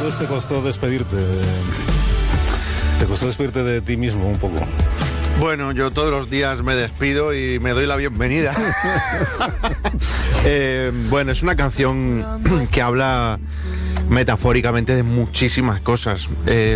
Entonces te costó despedirte de ti mismo un poco. Bueno, yo todos los días me despido y me doy la bienvenida. Bueno, es una canción que habla metafóricamente de muchísimas cosas.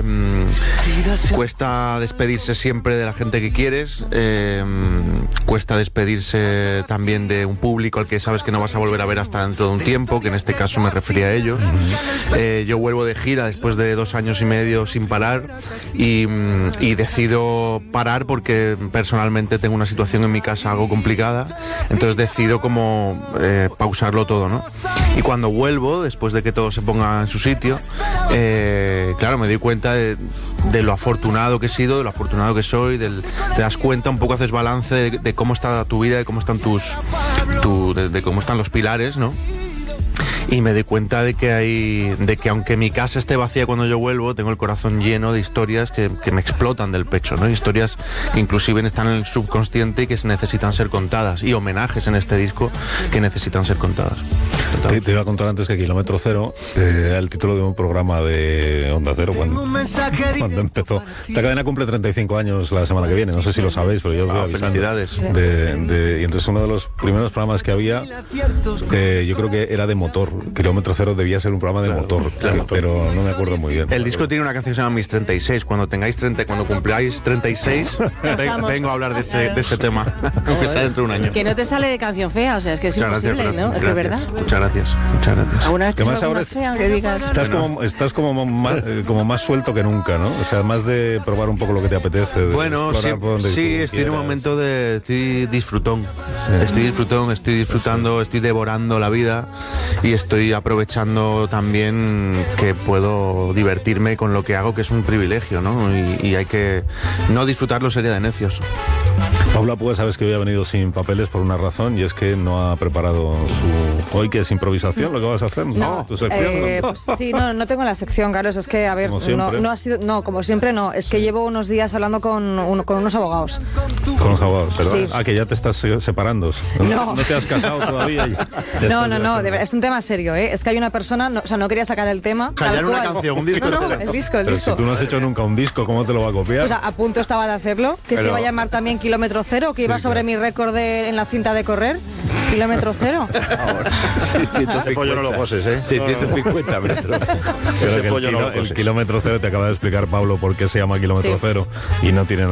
Cuesta despedirse siempre de la gente que quieres, cuesta despedirse también de un público al que sabes que no vas a volver a ver hasta dentro de un tiempo, que en este caso me refería a ellos. Yo vuelvo de gira después de 2 años y medio sin parar y decido parar porque personalmente tengo una situación en mi casa algo complicada, entonces decido como pausarlo todo, ¿no? Y cuando vuelvo, después de que todo se ponga en su sitio, claro, me doy cuenta de lo afortunado que he sido, de lo afortunado que soy, te das cuenta, un poco haces balance de cómo está tu vida, de cómo están de cómo están los pilares, ¿no? Y me doy cuenta de que aunque mi casa esté vacía cuando yo vuelvo, tengo el corazón lleno de historias que me explotan del pecho, ¿no? Historias que inclusive están en el subconsciente y que necesitan ser contadas, y homenajes en este disco que necesitan ser contadas. Te iba a contar antes que Kilómetro Cero, el título de un programa de Onda Cero cuando empezó. Esta cadena cumple 35 años la semana que viene, no sé si lo sabéis, pero yo os voy avisando. Felicidades. Y entonces uno de los primeros programas que había, yo creo que era de motor. Kilómetro Cero debía ser un programa de motor, claro. Pero no me acuerdo muy bien. El disco tiene una canción que se llama Mis 36. Cuando cumpláis 36, vengo a hablar de ese tema, aunque sea dentro de un año. Que no te sale de canción fea, o sea, es que es imposible, gracias, ¿no? Es que verdad. Muchas gracias. ¿Alguna vez te más sale ahora más fea que digas? Estás como más suelto que nunca, ¿no? O sea, más de probar un poco lo que te apetece. Bueno, sí, estoy en un momento estoy disfrutón. Sí. Estoy disfrutando, estoy devorando la vida y estoy aprovechando también que puedo divertirme con lo que hago, que es un privilegio, ¿no? Y hay que no disfrutarlo, sería de necios. Paula, pues sabes que hoy ha venido sin papeles por una razón, y es que no ha preparado hoy, que es improvisación, lo que vas a hacer, ¿no? ¿Tu sección? Pues sí, no tengo la sección, Carlos, es que, a ver, no ha sido, no, como siempre no, es que llevo unos días hablando con unos abogados. Con los abogados, ¿verdad? Sí. Que ya te estás separando. No te has casado todavía. No, de verdad, es un tema serio, ¿eh? Es que hay una persona, no quería sacar el tema. Callar una canción, un disco. No, el disco. Pero si tú no has hecho nunca un disco, ¿cómo te lo va a copiar? Pues a punto estaba de hacerlo, que se iba a llamar también Kilómetro Cero, que iba sobre mi récord en la cinta de correr. Kilómetro Cero. Sí, 150. Pollo no lo poses, ¿eh? Sí, 150 metros. Pero el Kilómetro Cero te acaba de explicar Pablo por qué se llama Kilómetro Cero y no tiene